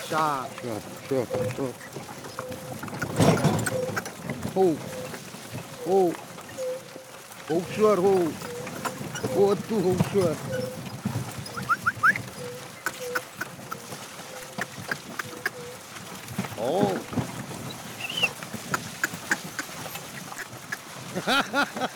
Sharp. Sharp. Hold. Hold. Hold short, hold. Hold two, hold short. Oh.